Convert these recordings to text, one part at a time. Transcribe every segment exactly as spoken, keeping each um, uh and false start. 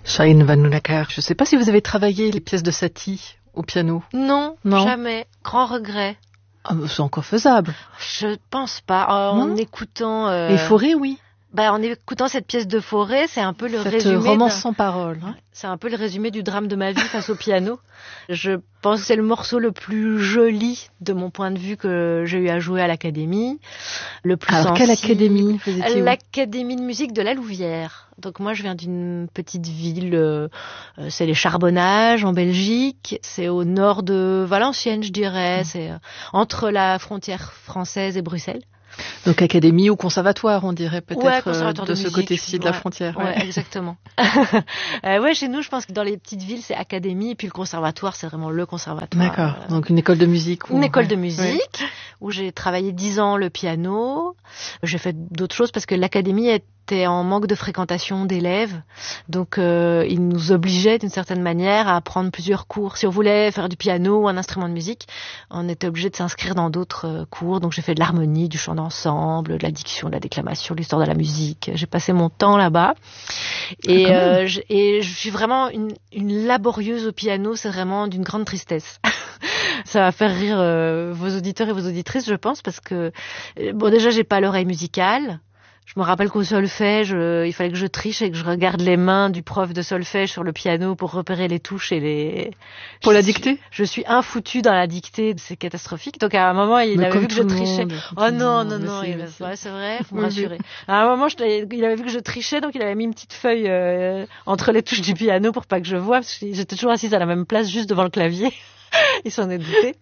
Shahin Van Noonakar, je ne sais pas si vous avez travaillé les pièces de Satie au piano. Non, non, jamais. Grand regret. Ah, c'est encore faisable. Je pense pas. En, en écoutant... Euh... Et Fauré, oui. Bah, en écoutant cette pièce de Fauré, c'est un peu le cette résumé... romance d'un... sans parole. Hein. C'est un peu le résumé du drame de ma vie face au piano. Je pense que c'est le morceau le plus joli, de mon point de vue, que j'ai eu à jouer à l'Académie. Le plus Alors, sensible. quelle académie faisait-il? L'Académie de musique de la Louvière. Donc moi, je viens d'une petite ville, euh, c'est les Charbonnages, en Belgique. C'est au nord de Valenciennes, je dirais. Mmh. C'est euh, entre la frontière française et Bruxelles. Donc académie ou conservatoire, on dirait peut-être ouais, conservatoire de, de ce musique, côté-ci ouais, de la frontière. Ouais, ouais exactement. euh, ouais, chez nous, je pense que dans les petites villes, c'est académie, et puis le conservatoire, c'est vraiment le conservatoire. D'accord. Euh, Donc une école de musique. Une ou... école ouais. de musique ouais. Où j'ai travaillé dix ans le piano. J'ai fait d'autres choses parce que l'académie était en manque de fréquentation d'élèves, donc euh, ils nous obligeaient d'une certaine manière à prendre plusieurs cours. Si on voulait faire du piano ou un instrument de musique, on était obligé de s'inscrire dans d'autres euh, cours. Donc j'ai fait de l'harmonie, du chant d'ensemble, de la diction, de la déclamation, de l'histoire de la musique. J'ai passé mon temps là-bas et, euh, je, et je suis vraiment une, une laborieuse au piano. C'est vraiment d'une grande tristesse. Ça va faire rire euh, vos auditeurs et vos auditrices, je pense, parce que bon, déjà j'ai pas l'oreille musicale. Je me rappelle qu'au solfège, euh, il fallait que je triche et que je regarde les mains du prof de solfège sur le piano pour repérer les touches et les... Pour je la suis, dictée? Je suis infoutue dans la dictée, c'est catastrophique. Donc à un moment, il mais avait vu que je trichais. Monde, oh non, non, monde, non, mais il c'est, ouais, c'est vrai, faut oui, me rassurer. Oui. À un moment, je, il avait vu que je trichais, donc il avait mis une petite feuille euh, entre les touches du piano pour pas que je voie, parce que j'étais toujours assise à la même place, juste devant le clavier. Il s'en est douté.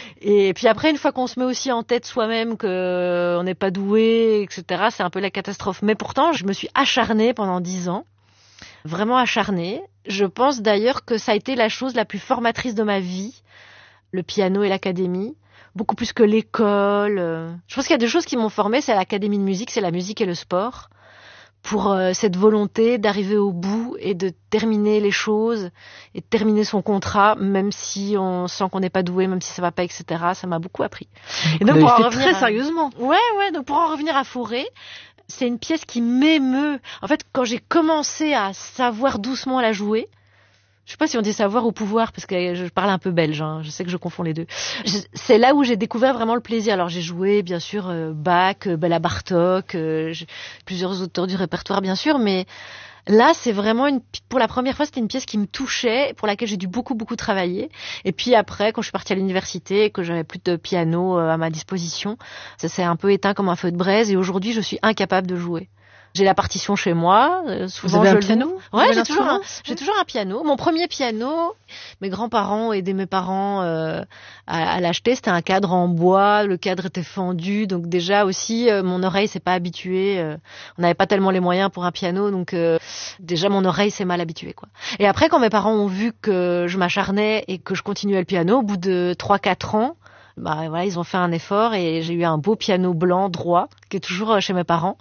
Et puis après, une fois qu'on se met aussi en tête soi-même qu'on n'est pas doué, et cetera, c'est un peu la catastrophe. Mais pourtant, je me suis acharnée pendant dix ans, vraiment acharnée. Je pense d'ailleurs que ça a été la chose la plus formatrice de ma vie, le piano et l'académie, beaucoup plus que l'école. Je pense qu'il y a deux choses qui m'ont formée, c'est l'académie de musique, c'est la musique et le sport. Pour euh, cette volonté d'arriver au bout et de terminer les choses et de terminer son contrat, même si on sent qu'on n'est pas doué, même si ça va pas, et cetera. Ça m'a beaucoup appris. Donc, et donc pour en revenir très à... sérieusement. Ouais, ouais. Donc pour en revenir à Fauré, c'est une pièce qui m'émeut. En fait, quand j'ai commencé à savoir doucement la jouer, je sais pas si on dit savoir ou pouvoir, parce que je parle un peu belge, hein. Je sais que je confonds les deux. Je, c'est là où j'ai découvert vraiment le plaisir. Alors j'ai joué, bien sûr, euh, Bach, euh, Béla Bartók, euh, plusieurs auteurs du répertoire, bien sûr, mais là, c'est vraiment une, pour la première fois, c'était une pièce qui me touchait, pour laquelle j'ai dû beaucoup, beaucoup travailler. Et puis après, quand je suis partie à l'université et que j'avais plus de piano euh, à ma disposition, ça s'est un peu éteint comme un feu de braise, et aujourd'hui, je suis incapable de jouer. J'ai la partition chez moi. Euh, souvent, Vous avez je un piano? Ouais, j'ai toujours un, j'ai toujours un piano. Mon premier piano, mes grands-parents ont aidé mes parents euh, à, à l'acheter. C'était un cadre en bois. Le cadre était fendu, donc déjà aussi, euh, mon oreille s'est pas habituée. Euh, on n'avait pas tellement les moyens pour un piano, donc euh, déjà mon oreille s'est mal habituée, quoi. Et après, quand mes parents ont vu que je m'acharnais et que je continuais le piano, au bout de trois quatre ans, bah voilà, ils ont fait un effort et j'ai eu un beau piano blanc droit qui est toujours chez mes parents.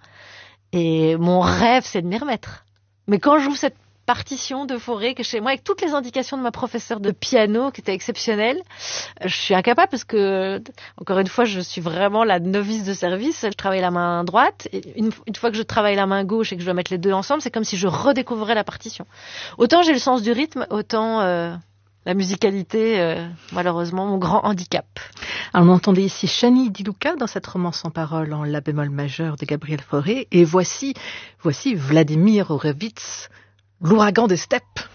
Et mon rêve, c'est de m'y remettre. Mais quand j'ouvre cette partition de Fauré que chez moi, avec toutes les indications de ma professeure de piano, qui était exceptionnelle, je suis incapable parce que, encore une fois, je suis vraiment la novice de service. Je travaille la main droite. Et une, une fois que je travaille la main gauche et que je dois mettre les deux ensemble, c'est comme si je redécouvrais la partition. Autant j'ai le sens du rythme, autant... Euh, La musicalité, euh, malheureusement, mon grand handicap. Alors, on entendait ici Shani Di Luca dans cette romance sans parole en la bémol majeur de Gabriel Fauré. Et voici, voici Vladimir Horowitz, l'ouragan des steppes.